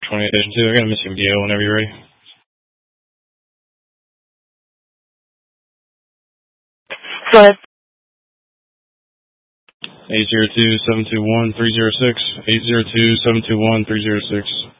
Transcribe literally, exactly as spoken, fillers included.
twenty-eight Station two, I got a missing Gale whenever you're ready. Go ahead. eight zero two, seven two one, three zero six, eight zero two, seven two one, three zero six.